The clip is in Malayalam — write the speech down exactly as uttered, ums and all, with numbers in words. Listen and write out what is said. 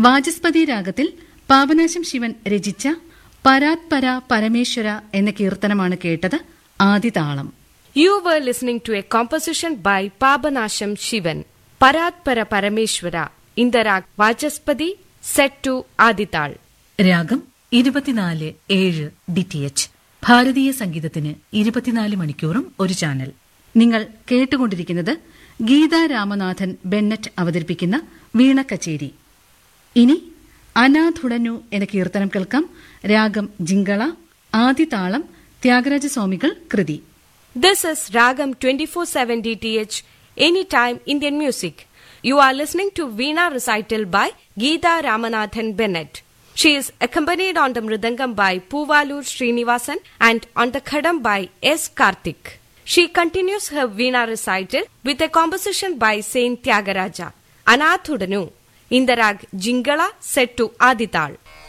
വാചസ്പതി രാഗത്തിൽ പാപനാശം ശിവൻ രചിച്ച പരാത്പര പരമേശ്വര എന്ന കീർത്തനമാണ് കേട്ടത്. ആദിതാളം. You were listening to a composition by Pabanasham Shivan, Paratpara Parameshwara, in the rag Vachaspadi, set to Adital. രാഗം ഇരുപത്തിനാല് ഏഴ് ഡി ടി എച്ച്. ഭാരതീയ സംഗീതത്തിന് ഇരുപത്തിനാല് മണിക്കൂറും ഒരു ചാനൽ. നിങ്ങൾ കേട്ടുകൊണ്ടിരിക്കുന്നത് ഗീതാ രാമനാഥൻ ബെന്നറ്റ് അവതരിപ്പിക്കുന്ന വീണ കച്ചേരി. ഇനി അനാഥുടനു എന്ന കീർത്തനം കേൾക്കാം. രാഗം ജിങ്കള, ആദിതാളം, ത്യാഗരാജസ്വാമികൾ കൃതി. This is Ragam twenty-four seven D T H, Anytime Indian Music. You are listening to Veena recital by Geeta Ramanathan Bennett. She is accompanied on the mridangam by Poovalur Srinivasan and on the khadam by S. Karthik. She continues her Veena recital with a composition by Saint Tyagaraja, Anathudanu, in the rag Jingala set to Adital.